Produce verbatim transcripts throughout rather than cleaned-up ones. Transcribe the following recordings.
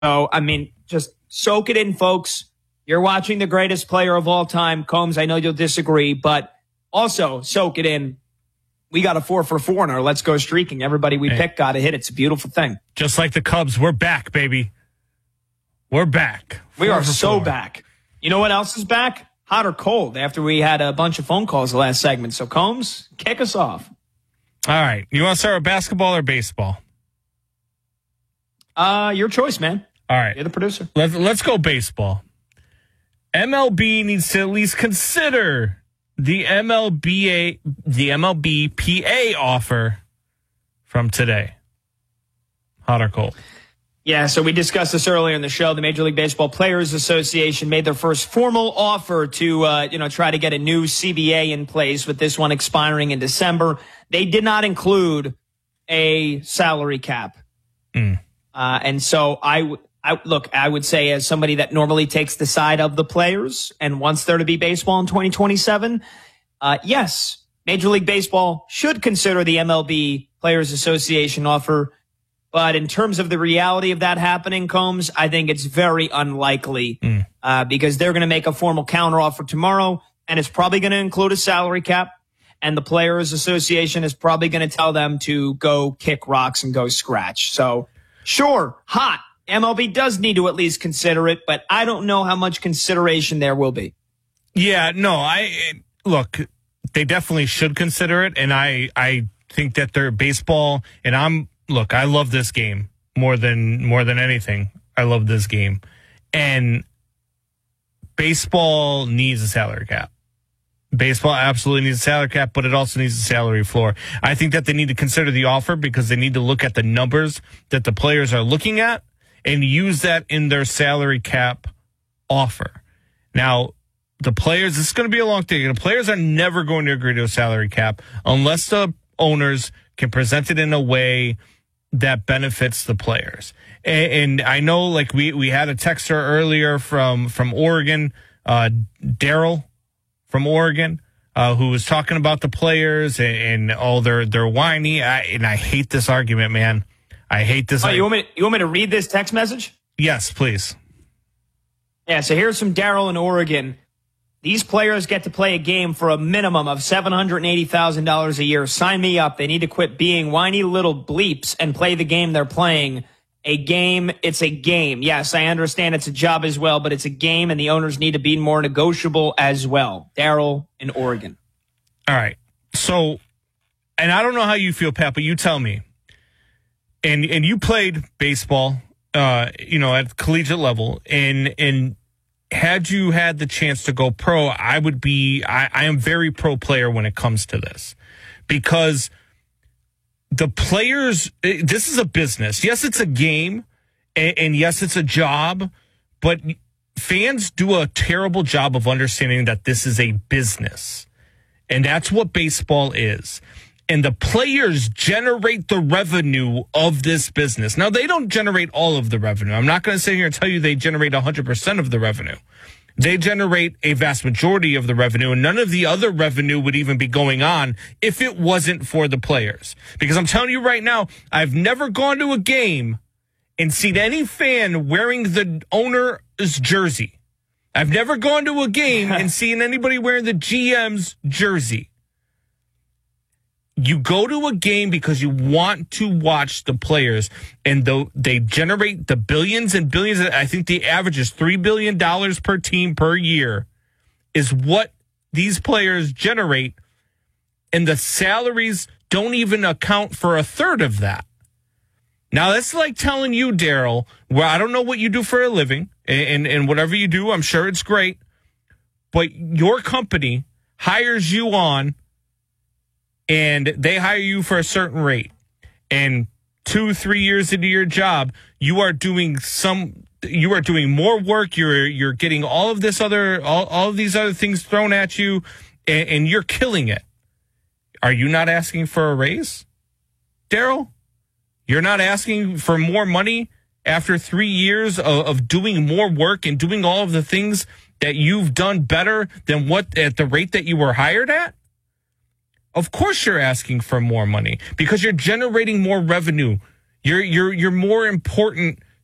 So, I mean, just soak it in, folks. You're watching the greatest player of all time. Combs, I know you'll disagree, but also soak it in. We got a four for four in our Let's Go Streaking. Everybody we hey. pick got a hit. It's a beautiful thing. Just like the Cubs, we're back, baby. We're back. Four we are so four. back. You know what else is back? Hot or cold, after we had a bunch of phone calls the last segment. So, Combs, kick us off. All right. You want to start with basketball or baseball? Uh, your choice, man. All right. You're the producer. Let's, let's go baseball. M L B needs to at least consider the M L B A, the M L B P A offer from today. Hot or cold? Yeah, so we discussed this earlier in the show. The Major League Baseball Players Association made their first formal offer to, uh, you know, try to get a new C B A in place with this one expiring in December. They did not include a salary cap. Mm. Uh, and so I, w- I look, I would say as somebody that normally takes the side of the players and wants there to be baseball in twenty twenty-seven, uh, yes, Major League Baseball should consider the M L B Players Association offer. But in terms of the reality of that happening, Combs, I think it's very unlikely mm. uh, because they're going to make a formal counteroffer tomorrow, and it's probably going to include a salary cap. And the Players Association is probably going to tell them to go kick rocks and go scratch. So, sure, hot. M L B does need to at least consider it, but I don't know how much consideration there will be. Yeah, no, I look, they definitely should consider it, and I I think that their baseball, and I'm look, I love this game more than more than anything. I love this game, and baseball needs a salary cap. Baseball absolutely needs a salary cap, but it also needs a salary floor. I think that they need to consider the offer because they need to look at the numbers that the players are looking at and use that in their salary cap offer. Now, the players, this is going to be a long thing. The players are never going to agree to a salary cap unless the owners can present it in a way that benefits the players. And, and I know, like, we, we had a texter earlier from, from Oregon, uh, Daryl from Oregon, uh, who was talking about the players and, and oh, they're, they're whiny. I, and I hate this argument, man. I hate this. Oh, you want me to, you want me to read this text message? Yes, please. Yeah, so here's from Daryl in Oregon. These players get to play a game for a minimum of seven hundred eighty thousand dollars a year. Sign me up. They need to quit being whiny little bleeps and play the game they're playing. A game, it's a game. Yes, I understand it's a job as well, but it's a game, and the owners need to be more negotiable as well. Daryl in Oregon. All right. So, and I don't know how you feel, Pat, but you tell me. And and you played baseball, uh, you know, at collegiate level, and and had you had the chance to go pro, I would be, I, I am very pro player when it comes to this, because the players, this is a business. Yes, it's a game, and, and yes, it's a job, but fans do a terrible job of understanding that this is a business, and that's what baseball is. And the players generate the revenue of this business. Now, they don't generate all of the revenue. I'm not going to sit here and tell you they generate one hundred percent of the revenue. They generate a vast majority of the revenue, and none of the other revenue would even be going on if it wasn't for the players. Because I'm telling you right now, I've never gone to a game and seen any fan wearing the owner's jersey. I've never gone to a game and seen anybody wearing the G M's jersey. You go to a game because you want to watch the players, and though they generate the billions and billions, I think the average is three billion dollars per team per year is what these players generate, and the salaries don't even account for a third of that. Now, that's like telling you, Daryl, well, I don't know what you do for a living, and, and, and whatever you do, I'm sure it's great, but your company hires you on, and they hire you for a certain rate. And two, three years into your job, you are doing some, you are doing more work. You're you're getting all of this other, all, all of these other things thrown at you, and, and you're killing it. Are you not asking for a raise, Daryl? You're not asking for more money after three years of, of doing more work and doing all of the things that you've done better than what at the rate that you were hired at? Of course you're asking for more money because you're generating more revenue. You're you're you're more important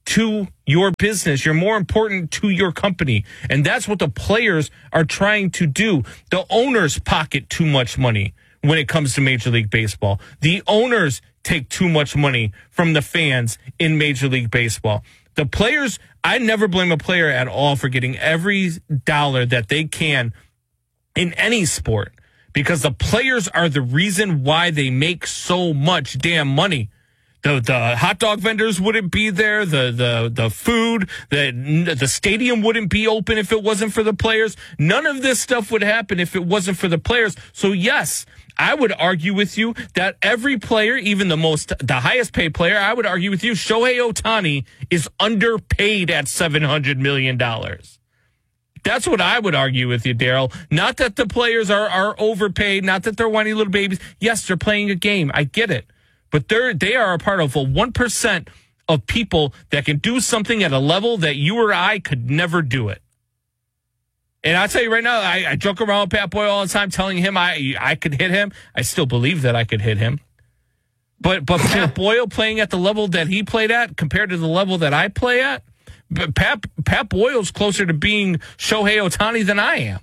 to your business. You're more important to your company. And that's what the players are trying to do. The owners pocket too much money when it comes to Major League Baseball. The owners take too much money from the fans in Major League Baseball. The players, I never blame a player at all for getting every dollar that they can in any sport, because the players are the reason why they make so much damn money. The the hot dog vendors wouldn't be there. The the the food, the the stadium wouldn't be open if it wasn't for the players. None of this stuff would happen if it wasn't for the players. So yes, I would argue with you that every player, even the most, the highest paid player, I would argue with you, Shohei Ohtani is underpaid at seven hundred million dollars. That's what I would argue with you, Daryl. Not that the players are, are overpaid, not that they're whiny little babies. Yes, they're playing a game. I get it. But they're, they are a part of a one percent of people that can do something at a level that you or I could never do it. And I'll tell you right now, I, I joke around with Pat Boyle all the time, telling him I I could hit him. I still believe that I could hit him. But but Pat Boyle playing at the level that he played at compared to the level that I play at, but Pat, Pat Boyle's closer to being Shohei Ohtani than I am.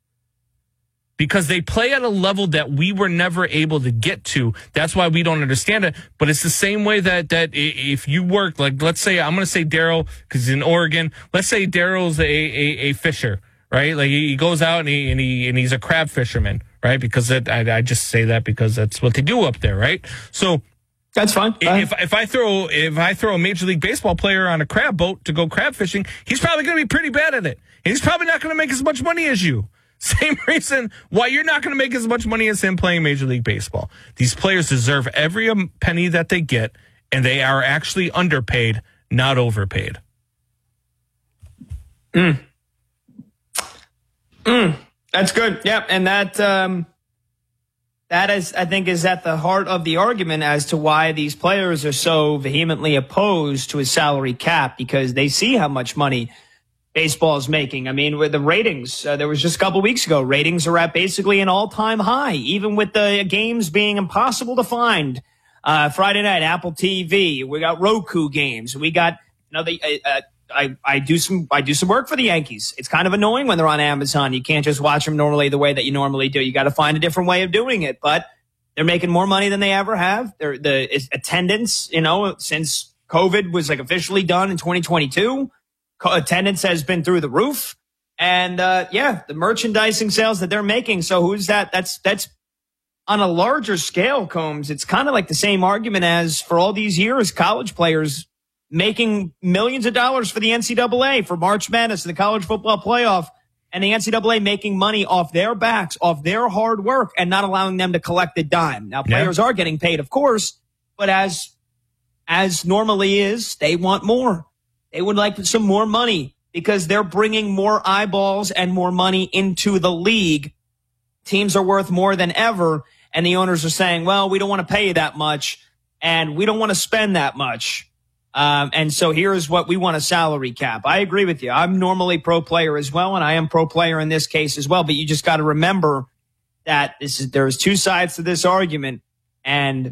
Because they play at a level that we were never able to get to. That's why we don't understand it. But it's the same way that that if you work, like, let's say, I'm going to say Daryl, because he's in Oregon. Let's say Daryl's a, a, a fisher, right? Like, he goes out and, he, and, he, and he's a crab fisherman, right? Because it, I, I just say that because that's what they do up there, right? So that's fine. If if I throw if I throw a Major League Baseball player on a crab boat to go crab fishing, he's probably going to be pretty bad at it. And he's probably not going to make as much money as you. Same reason why you're not going to make as much money as him playing Major League Baseball. These players deserve every penny that they get, and they are actually underpaid, not overpaid. Mm. Mm. That's good. Yep. And that, um, that is, I think, is at the heart of the argument as to why these players are so vehemently opposed to a salary cap, because they see how much money baseball is making. I mean, with the ratings, uh, there was just a couple weeks ago, ratings are at basically an all-time high, even with the games being impossible to find. Uh, Friday night, Apple T V. We got Roku games. We got, you know, the, uh, I, I do some, I do some work for the Yankees. It's kind of annoying when they're on Amazon. You can't just watch them normally the way that you normally do. You got to find a different way of doing it, but they're making more money than they ever have. They're, the attendance, you know, since COVID was like officially done in twenty twenty-two, attendance has been through the roof. And, uh, yeah, the merchandising sales that they're making. So who's that? That's, that's on a larger scale, Combs. It's kind of like the same argument as for all these years, college players making millions of dollars for the N C double A, for March Madness and the college football playoff, and the N C double A making money off their backs, off their hard work, and not allowing them to collect a dime. Now, players yeah. are getting paid, of course, but as, as normally is, they want more. They would like some more money because they're bringing more eyeballs and more money into the league. Teams are worth more than ever, and the owners are saying, well, we don't want to pay you that much, and we don't want to spend that much. Um, and so here's what we want: a salary cap. I agree with you. I'm normally pro player as well, and I am pro player in this case as well, but you just got to remember that this is, there's two sides to this argument, and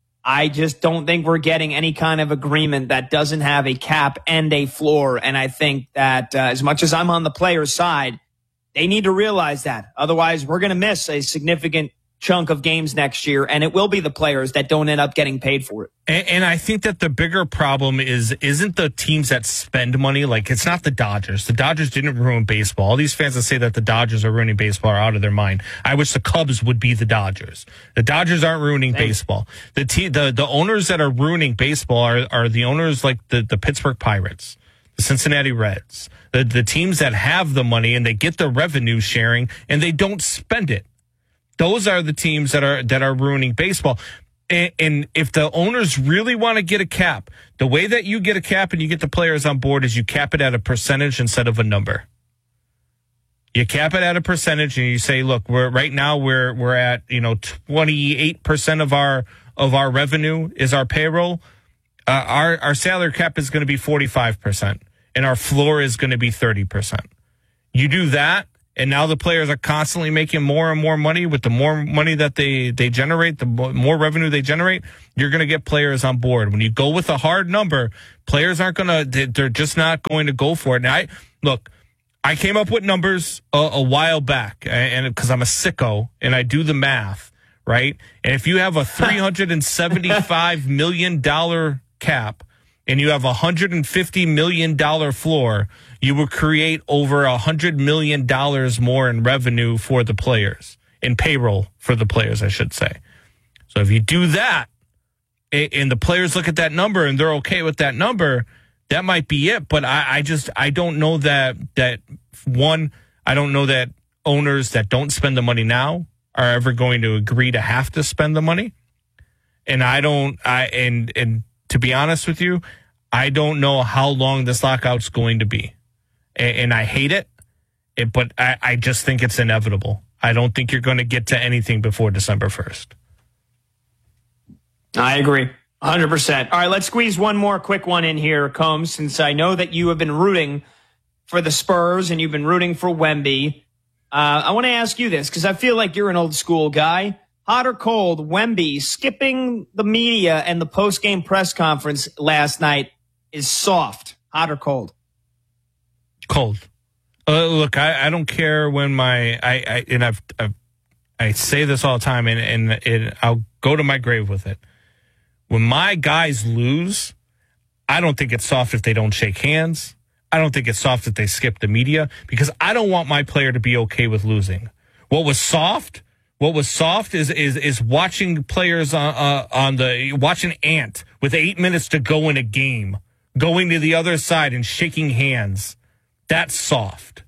I just don't think we're getting any kind of agreement that doesn't have a cap and a floor. And I think that uh, as much as I'm on the player's side, they need to realize that. Otherwise, we're going to miss a significant chunk of games next year, and it will be the players that don't end up getting paid for it. And, and I think that the bigger problem is, isn't the teams that spend money. Like, it's not the Dodgers. The Dodgers didn't ruin baseball. All these fans that say that the Dodgers are ruining baseball are out of their mind. I wish the Cubs would be the Dodgers. The Dodgers aren't ruining Thanks. baseball. The, te- the the owners that are ruining baseball are, are the owners like the, the Pittsburgh Pirates, the Cincinnati Reds, the, the teams that have the money and they get the revenue sharing and they don't spend it. Those are the teams that are that are ruining baseball. And, and if the owners really want to get a cap, the way that you get a cap and you get the players on board is you cap it at a percentage instead of a number. You cap it at a percentage and you say, look, we're right now we're we're at, you know, twenty-eight percent of our of our revenue is our payroll. Uh, our our salary cap is going to be forty-five percent and our floor is going to be thirty percent. You do that. And now the players are constantly making more and more money. With the more money that they, they generate, the more revenue they generate, you're going to get players on board. When you go with a hard number, players aren't going to, they're just not going to go for it. Now, I, look, I came up with numbers a, a while back, and because I'm a sicko and I do the math, right? And if you have a three hundred seventy-five million dollars cap and you have a one hundred fifty million dollars floor, you will create over one hundred million dollars more in revenue for the players, in payroll for the players, I should say. So if you do that, and the players look at that number and they're okay with that number, that might be it. But I, I just, I don't know that, that one, I don't know that owners that don't spend the money now are ever going to agree to have to spend the money. And I don't, I, and, and to be honest with you, I don't know how long this lockout's going to be. And, and I hate it, it but I, I just think it's inevitable. I don't think you're going to get to anything before December first. I agree. one hundred percent. All right, let's squeeze one more quick one in here, Combs, since I know that you have been rooting for the Spurs and you've been rooting for Wemby. Uh, I want to ask you this because I feel like you're an old school guy. Hot or cold, Wemby skipping the media and the post-game press conference last night is soft. Hot or cold? Cold. Uh, look, I, I don't care when my I, I and I've, I've I say this all the time, and and it, I'll go to my grave with it. When my guys lose, I don't think it's soft if they don't shake hands. I don't think it's soft if they skip the media, because I don't want my player to be okay with losing. What was soft? What was soft is is is watching players on uh, on the watching Ant with eight minutes to go in a game, going to the other side and shaking hands. That's soft.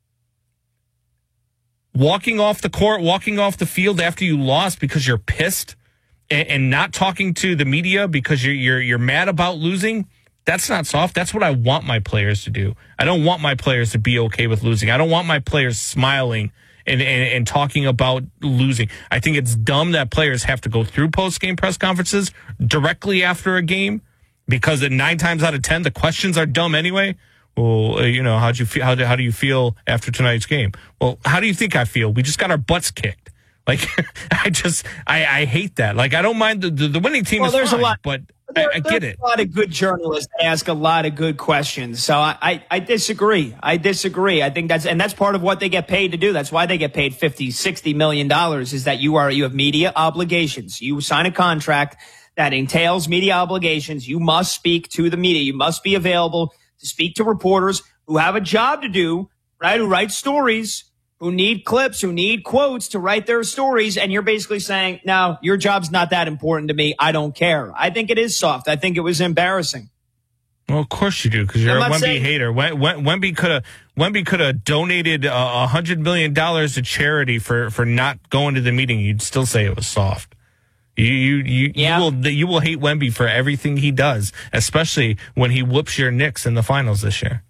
Walking off the court, walking off the field after you lost because you're pissed, and, and not talking to the media because you're you're you're mad about losing. That's not soft. That's what I want my players to do. I don't want my players to be okay with losing. I don't want my players smiling and, and, and talking about losing. I think it's dumb that players have to go through post-game press conferences directly after a game, because nine times out of ten, the questions are dumb anyway. Well, uh, you know, how'd you feel? How do, how do you feel after tonight's game? Well, how do you think I feel? We just got our butts kicked. Like, I just, I, I hate that. Like, I don't mind the, the, the winning team well, is there's fine, a lot, but there, I, I get it. A lot of good journalists ask a lot of good questions. So I, I, I disagree. I disagree. I think that's, and that's part of what they get paid to do. That's why they get paid fifty, sixty million dollars, is that you are, you have media obligations. You sign a contract that entails media obligations. You must speak to the media. You must be available to speak to reporters who have a job to do, right? Who write stories, who need clips, who need quotes to write their stories. And you're basically saying, no, your job's not that important to me. I don't care. I think it is soft. I think it was embarrassing. Well, of course you do, because you're I'm a Wemby saying- hater. Wem- Wem- Wemby could have Wemby could have donated a uh, hundred million dollars to charity for, for not going to the meeting. You'd still say it was soft. You you you, Yeah. you will you will hate Wemby for everything he does, especially when he whoops your Knicks in the finals this year.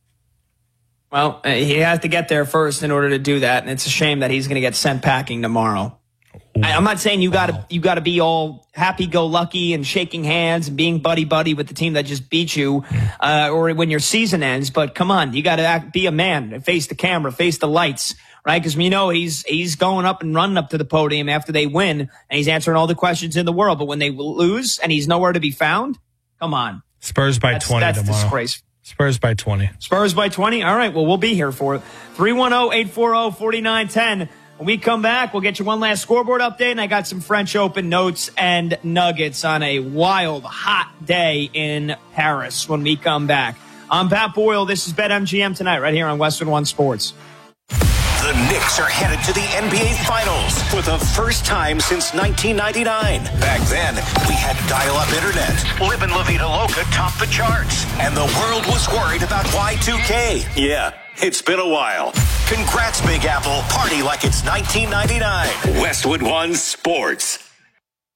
Well, uh, he has to get there first in order to do that, and it's a shame that he's going to get sent packing tomorrow. I, I'm not saying you got to Wow. you got to be all happy-go-lucky and shaking hands and being buddy-buddy with the team that just beat you, uh, or when your season ends. But come on, you got to be a man, face the camera, face the lights, right? Because we know he's he's going up and running up to the podium after they win, and he's answering all the questions in the world. But when they lose and he's nowhere to be found, come on, Spurs by that's, twenty that's tomorrow. disgraceful. Spurs by twenty. Spurs by twenty. All right. Well, we'll be here for it. three one zero, eight four zero, four nine one zero. When we come back, we'll get you one last scoreboard update. And I got some French Open notes and nuggets on a wild, hot day in Paris when we come back. I'm Pat Boyle. This is BetMGM tonight right here on Westwood One Sports. The Knicks are headed to the N B A Finals for the first time since nineteen ninety-nine. Back then, we had dial-up internet. Live La Vida Loca topped the charts. And the world was worried about Y two K. Yeah, it's been a while. Congrats, Big Apple. Party like it's nineteen ninety-nine. Westwood One Sports.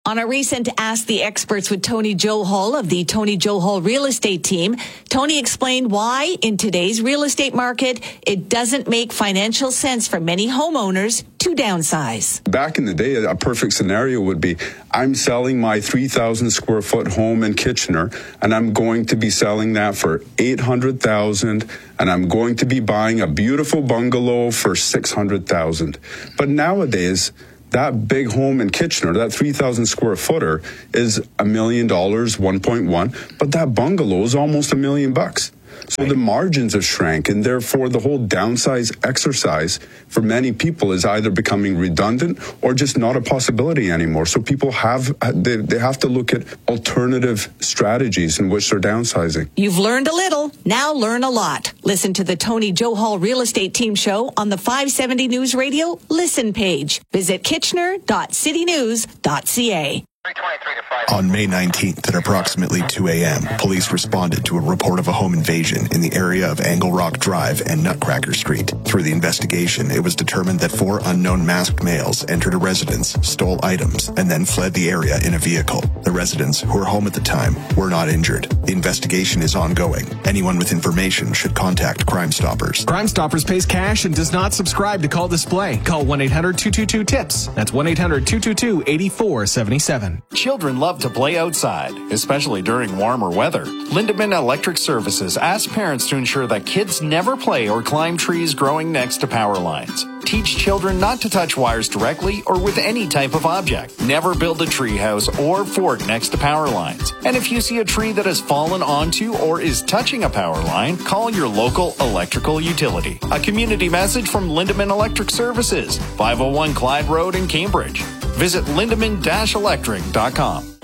On a recent Ask the Experts with Tony Johal of the Tony Johal Real Estate Team, Tony explained why in today's real estate market, it doesn't make financial sense for many homeowners to downsize. Back in the day, a perfect scenario would be I'm selling my three thousand square foot home in Kitchener, and I'm going to be selling that for eight hundred thousand dollars, and I'm going to be buying a beautiful bungalow for six hundred thousand dollars. But nowadays, that big home in Kitchener, that three thousand square footer, is a million dollars, one point one, but that bungalow is almost a million bucks. So the margins have shrank, and therefore the whole downsize exercise for many people is either becoming redundant or just not a possibility anymore. So people have they, they have to look at alternative strategies in which they're downsizing. You've learned a little. Now learn a lot. Listen to the Tony Johal Real Estate Team show on the five seventy News Radio Listen page. Visit kitchener dot city news dot c a. On May nineteenth at approximately two a.m., police responded to a report of a home invasion in the area of Angle Rock Drive and Nutcracker Street. Through the investigation, it was determined that four unknown masked males entered a residence, stole items, and then fled the area in a vehicle. The residents, who were home at the time, were not injured. The investigation is ongoing. Anyone with information should contact Crime Stoppers. Crime Stoppers pays cash and does not subscribe to Call Display. Call one eight hundred two two two TIPS. That's one eight hundred two two two eight four seven seven. Children love to play outside, especially during warmer weather. Lindemann Electric Services asks parents to ensure that kids never play or climb trees growing next to power lines. Teach children not to touch wires directly or with any type of object. Never build a tree house or fort next to power lines. And if you see a tree that has fallen onto or is touching a power line, call your local electrical utility. A community message from Lindemann Electric Services, five oh one Clyde Road in Cambridge. Visit lindemann dash electric dot com.